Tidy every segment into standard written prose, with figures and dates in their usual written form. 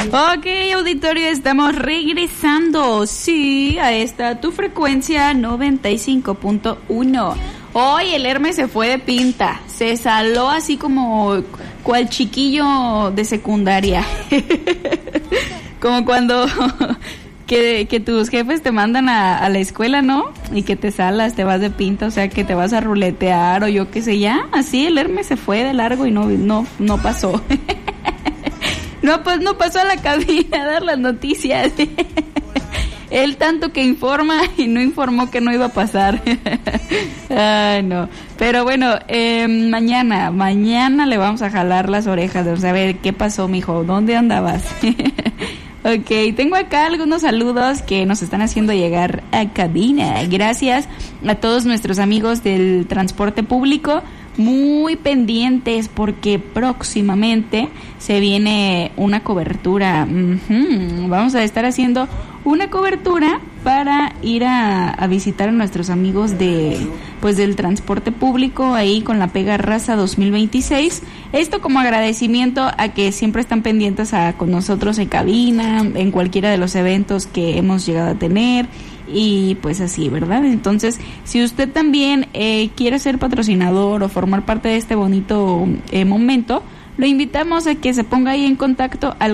Ok, auditorio, estamos regresando, sí, a esta tu frecuencia 95.1. Hoy el Hermes se fue de pinta, se saló así como cual chiquillo de secundaria. Como cuando que tus jefes te mandan a la escuela, ¿no? Y que te salas, te vas de pinta, o sea, que te vas a ruletear o yo qué sé, ya. Así el Hermes se fue de largo y no pasó. No pasó a la cabina a dar las noticias. Él tanto que informa y no informó que no iba a pasar. Ay, no. Pero bueno, mañana le vamos a jalar las orejas. Vamos a ver qué pasó, mijo. ¿Dónde andabas? Ok, tengo acá algunos saludos que nos están haciendo llegar a cabina. Gracias a todos nuestros amigos del transporte público. Muy pendientes porque próximamente se viene una cobertura. Vamos a estar haciendo una cobertura para ir a visitar a nuestros amigos del transporte público ahí con la Pega Raza 2026. Esto como agradecimiento a que siempre están pendientes con nosotros en cabina, en cualquiera de los eventos que hemos llegado a tener. Y pues así, ¿verdad? Entonces, si usted también quiere ser patrocinador o formar parte de este bonito momento, lo invitamos a que se ponga ahí en contacto al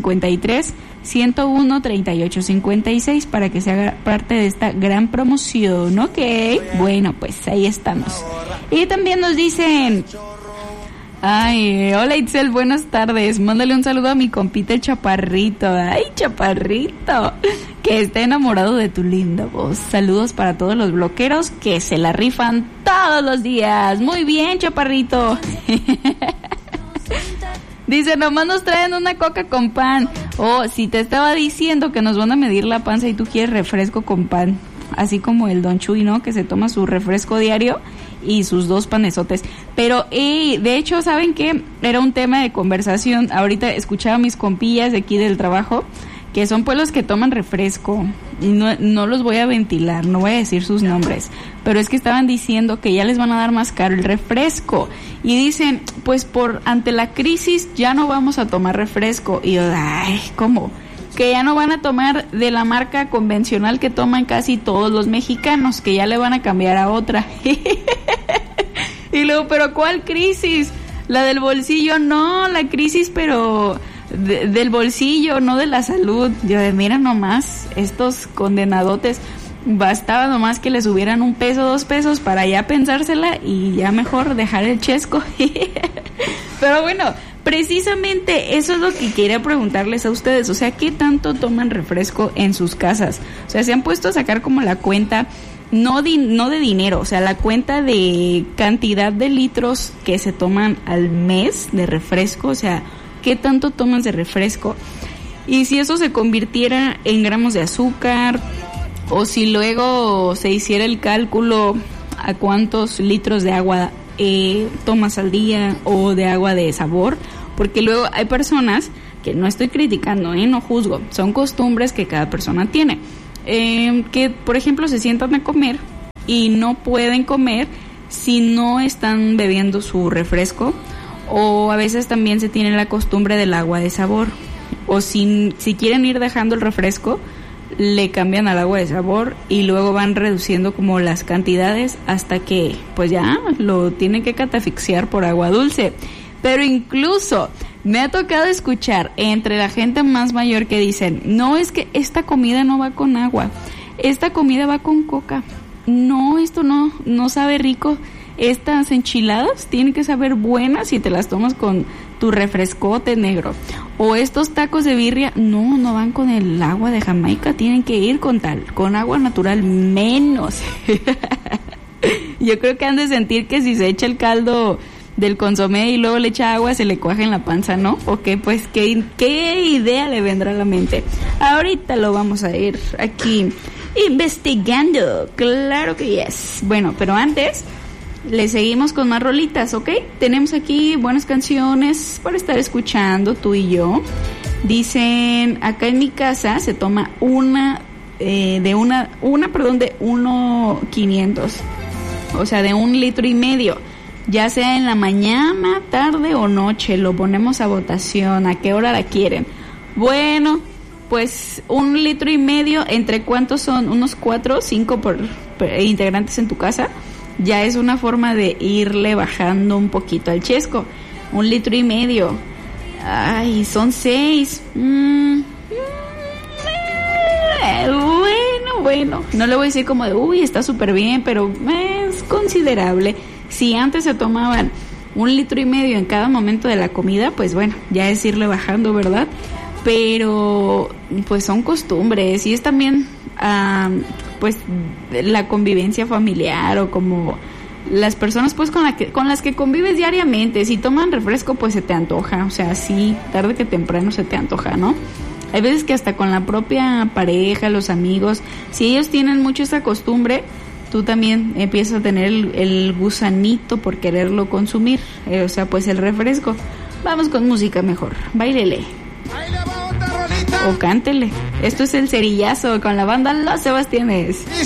453-101-3856 para que se haga parte de esta gran promoción, ¿ok? Bueno, pues ahí estamos. Y también nos dicen... Ay, hola Itzel, buenas tardes. Mándale un saludo a mi compita el Chaparrito. Ay, Chaparrito, que está enamorado de tu linda voz. Saludos para todos los bloqueros que se la rifan todos los días. Muy bien, Chaparrito. Dice, nomás nos traen una coca con pan. Oh, si te estaba diciendo que nos van a medir la panza y tú quieres refresco con pan. Así como el Don Chuy, ¿no? Que se toma su refresco diario y sus 2 panesotes. Pero, de hecho, ¿saben qué? Era un tema de conversación. Ahorita escuchaba a mis compillas de aquí del trabajo, que son pues los que toman refresco. No los voy a ventilar, no voy a decir sus nombres. Pero es que estaban diciendo que ya les van a dar más caro el refresco. Y dicen, pues ante la crisis ya no vamos a tomar refresco. Y yo, ay, ¿cómo? Que ya no van a tomar de la marca convencional que toman casi todos los mexicanos, que ya le van a cambiar a otra. Y luego, ¿pero cuál crisis? ¿La del bolsillo? No, la crisis, pero del bolsillo, no de la salud. Yo mira nomás, estos condenadotes, bastaba nomás que les subieran $1, $2 para ya pensársela y ya mejor dejar el chesco. Pero bueno, precisamente eso es lo que quería preguntarles a ustedes. O sea, ¿qué tanto toman refresco en sus casas? O sea, ¿se han puesto a sacar como la cuenta, no de dinero, o sea, la cuenta de cantidad de litros que se toman al mes de refresco? O sea, ¿qué tanto toman de refresco? Y si eso se convirtiera en gramos de azúcar, o si luego se hiciera el cálculo a cuántos litros de agua tomas al día o de agua de sabor, porque luego hay personas que no estoy criticando, no juzgo, son costumbres que cada persona tiene, que por ejemplo se sientan a comer y no pueden comer si no están bebiendo su refresco, o a veces también se tiene la costumbre del agua de sabor, o si quieren ir dejando el refresco, le cambian al agua de sabor y luego van reduciendo como las cantidades hasta que pues ya lo tienen que catafixiar por agua dulce. Pero incluso me ha tocado escuchar entre la gente más mayor que dicen, no, es que esta comida no va con agua, esta comida va con coca, no, esto no sabe rico, estas enchiladas tienen que saber buenas si te las tomas con tu refrescote negro, o estos tacos de birria no van con el agua de Jamaica, tienen que ir con agua natural menos. Yo creo que han de sentir que si se echa el caldo del consomé y luego le echa agua se le cuaja en la panza, ¿no? Ok, pues ¿qué idea le vendrá a la mente? Ahorita lo vamos a ir aquí investigando, claro que yes. Bueno, pero antes le seguimos con más rolitas, ¿ok? Tenemos aquí buenas canciones para estar escuchando tú y yo. Dicen, acá en mi casa se toma de 1.500, o sea, de 1,5 litros, ya sea en la mañana, tarde o noche. Lo ponemos a votación, a qué hora la quieren. Bueno, pues 1,5 litros, ¿entre cuántos son? Unos 4 o 5 por integrantes en tu casa. Ya es una forma de irle bajando un poquito al chesco. 1,5 litros. Ay, son 6. Bueno. No le voy a decir como de, uy, está súper bien, pero es considerable. Si antes se tomaban 1,5 litros en cada momento de la comida, pues bueno, ya es irle bajando, ¿verdad? Pero pues son costumbres y es también pues la convivencia familiar o como las personas pues con las que convives diariamente. Si toman refresco pues se te antoja, o sea, sí, tarde que temprano se te antoja, ¿no? Hay veces que hasta con la propia pareja, los amigos, si ellos tienen mucho esa costumbre, tú también empiezas a tener el gusanito por quererlo consumir, o sea, pues el refresco. Vamos con música mejor, báilele. O cántele. Esto es el Cerillazo con la banda Los Sebastianes.